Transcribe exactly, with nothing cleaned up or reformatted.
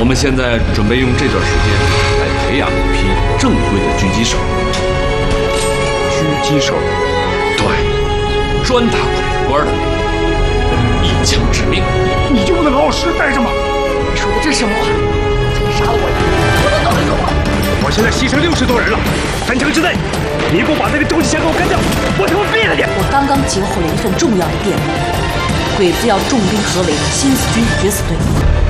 我们现在准备用这段时间来培养一批正规的狙击手。 狙击手？ 对，专打鬼子官的，一枪致命。 你就不能老老实实待着吗？ 你说的这是什么话？想杀了我呀？我能躲得住吗？ 我现在牺牲六十多人了，三枪之内，你不把那个终极枪给我干掉，我他妈毙了你！ 我刚刚截获了一份重要的电报，鬼子要重兵合围新四军决死队。